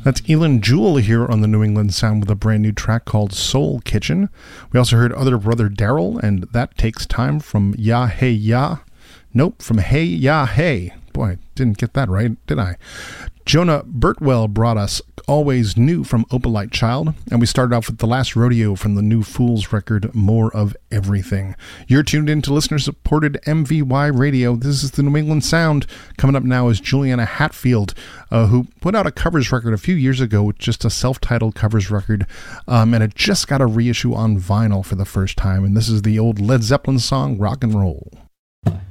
That's Elin Jewell here on the New England Sound with a brand new track called Soul Kitchen. We also heard Other Brother Daryl and That Takes Time from Ya Hey Ya. Nope, from Hey Ya Hey. Boy, I didn't get that right, did I? Jonah Birtwell brought us Always New from Opalite Child, and we started off with The Last Rodeo from the new Fools record, More of Everything. You're tuned in to listener-supported MVY Radio. This is the New England Sound. Coming up now is Juliana Hatfield, who put out a covers record a few years ago, just a self-titled covers record, and it just got a reissue on vinyl for the first time, and this is the old Led Zeppelin song, Rock and Roll.